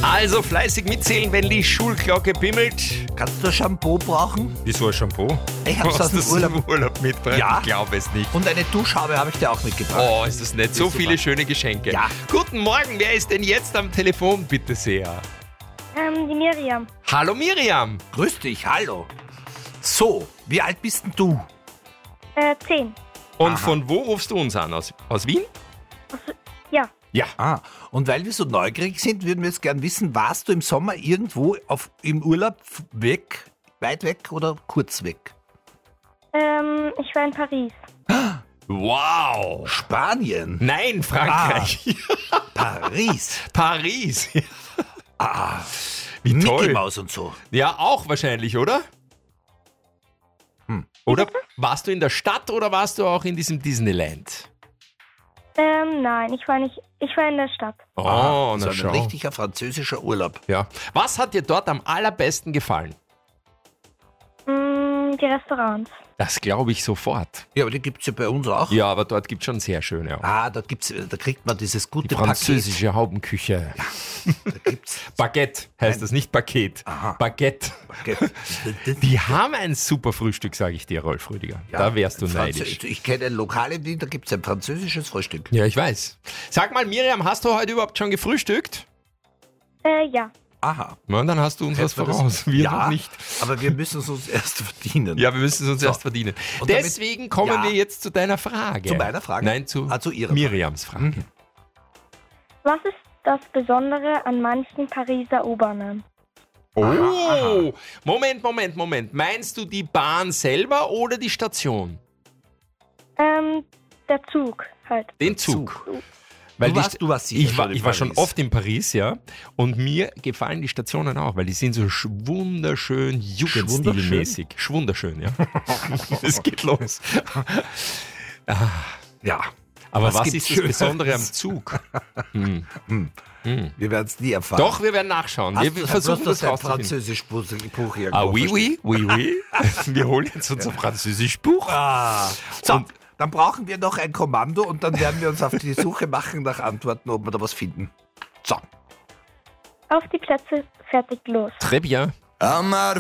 Also fleißig mitzählen, wenn die Schulglocke bimmelt. Kannst du ein Shampoo brauchen? Wieso ein Shampoo? Ich hab's aus dem Hast du das Urlaub. im Urlaub mitgebracht? Ja. Ich glaube es nicht. Und eine Duschhaube habe ich dir auch mitgebracht. Oh, ist das nett. So Ist super. viele schöne Geschenke. Ja. Guten Morgen, wer ist denn jetzt am Telefon, bitte sehr? Die Miriam. Hallo Miriam. Grüß dich, hallo. So, wie alt bist denn du? 10. Und Aha. von wo rufst du uns an? Aus Wien? Ja. Ja. Und weil wir so neugierig sind, würden wir jetzt gern wissen, warst du im Sommer irgendwo im Urlaub weg, weit weg oder kurz weg? Ich war in Paris. Wow. Spanien, Nein, Frankreich. Paris, Paris. Wie Mickey toll. Maus und so. Ja, auch wahrscheinlich, oder? Oder warst du in der Stadt oder warst du auch in diesem Disneyland? Nein, ich war in der Stadt. Oh, so na ein schau. richtiger französischer Urlaub. Ja. Was hat dir dort am allerbesten gefallen? Die Restaurants. Das glaube ich sofort. Ja, aber die gibt's ja bei uns auch. Ja, aber dort gibt es schon sehr schöne auch. Da kriegt man dieses gute Die französische Haubenküche. Paket. Da gibt's Baguette heißt das, nicht Paket. Aha. Baguette. Paket. Die haben ein super Frühstück, sage ich dir, Rolf Rüdiger. Ja, Da wärst du neidisch. Ich kenne ein Lokal in Wien, da gibt's ein französisches Frühstück. Ja, ich weiß. Sag mal, Miriam, hast du heute überhaupt schon gefrühstückt? Ja. Aha. Na, dann hast du uns was Hätten wir das- voraus. Wir ja, noch nicht. aber wir müssen es uns erst verdienen. Ja, wir müssen es uns So. erst verdienen. Und damit- Deswegen kommen Ja. wir jetzt zu deiner Frage. Zu meiner Frage? Nein, zu Ihrer Miriams Frage. Was ist das Besondere an manchen Pariser U-Bahnen? Oh, Moment. Meinst du die Bahn selber oder die Station? Der Zug halt. Den Zug. Weil Du warst sicher ich war, schon in ich war schon Paris. oft in Paris, ja. Und mir gefallen die Stationen auch, weil die sind so wunderschön jugendstilmäßig. Schwunderschön, ja. Es geht los. Ja. Aber was gibt's ist das Schönes? Besondere am Zug? Wir werden es nie erfahren. Doch, wir werden nachschauen. Hast Wir du versuchen bloß das ein rauszufinden. Französisch-Buch irgendwo Ah, oui, versteckt? oui. Wir holen jetzt unser Französisch-Buch. So, Und- dann brauchen wir noch ein Kommando und dann werden wir uns auf die Suche machen nach Antworten, ob wir da was finden. So. Auf die Plätze, fertig, los. Très bien. I'm out of